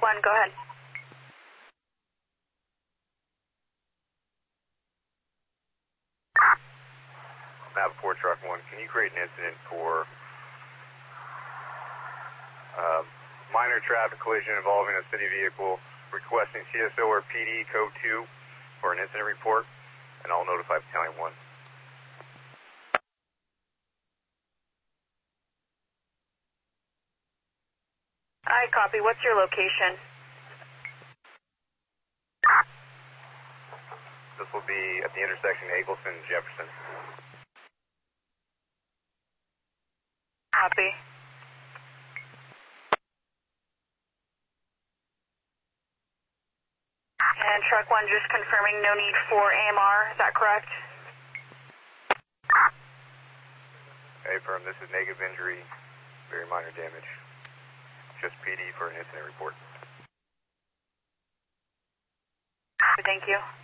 1, go ahead. Map 4 Truck 1, can you create an incident for minor traffic collision involving a city vehicle, requesting CSO or PD code 2 for an incident report, and I'll notify Battalion 1. I copy. What's your location? This will be at the intersection Eggleston and Jefferson. Copy. And truck 1 just confirming no need for AMR, is that correct? Hey, firm, this is negative injury, very minor damage. Just PD for an incident report. Thank you.